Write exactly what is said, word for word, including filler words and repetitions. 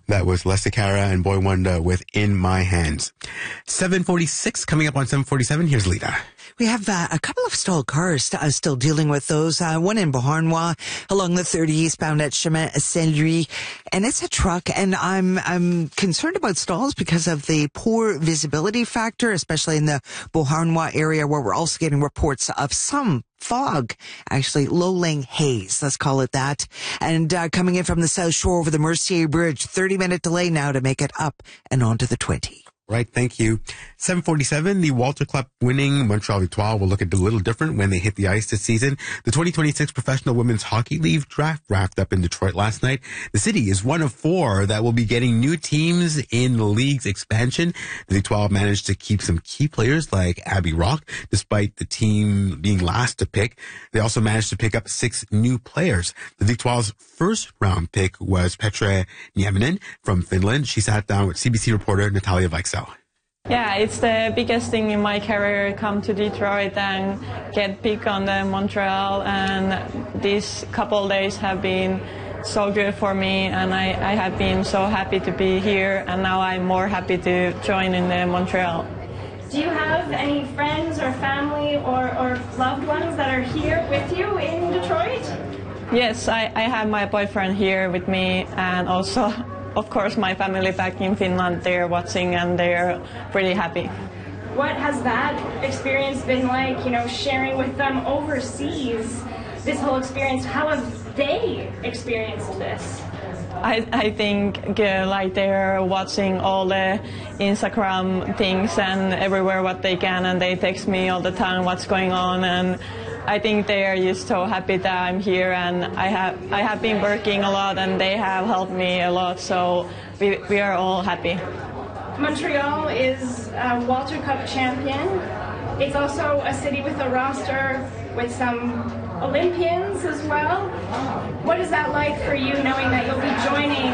That was Leslie Cara and Boy Wonder with In My Hands. seven forty-six coming up on seven forty-seven. Here's Lita. We have uh, a couple of stalled cars st- uh, still dealing with those. Uh, one in Beauharnois along the thirty eastbound at Chemin Saint-Louis. And it's a truck. And I'm I'm concerned about stalls because of the poor visibility factor, especially in the Beauharnois area where we're also getting reports of some fog, actually low-lying haze, let's call it that. And uh, coming in from the South Shore over the Mercier Bridge, thirty minute delay now to make it up and onto the twenty. Right, thank you. seven forty-seven, the Walter Cup winning Montreal Victoire will look a little different when they hit the ice this season. The twenty twenty-six Professional Women's Hockey League draft wrapped up in Detroit last night. The city is one of four that will be getting new teams in the league's expansion. The Victoire managed to keep some key players like Abby Rock, despite the team being last to pick. They also managed to pick up six new players. The Victoire's first round pick was Petra Nieminen from Finland. She sat down with C B C reporter Natalia Weichsel. Yeah, it's the biggest thing in my career, come to Detroit and get picked on the Montreal, and these couple days have been so good for me, and I, I have been so happy to be here, and now I'm more happy to join in the Montreal. Do you have any friends or family or, or loved ones that are here with you in Detroit? Yes, I, I have my boyfriend here with me, and also of course, my family back in Finland, they're watching and they're pretty happy. What has that experience been like, you know, sharing with them overseas, this whole experience? How have they experienced this? I, I think uh, like they're watching all the Instagram things and everywhere what they can, and they text me all the time what's going on, and I think they are just so happy that I'm here, and I have I have been working a lot and they have helped me a lot, so we, we are all happy. Montreal is a Walter Cup champion. It's also a city with a roster with some Olympians as well. What is that like for you, knowing that you'll be joining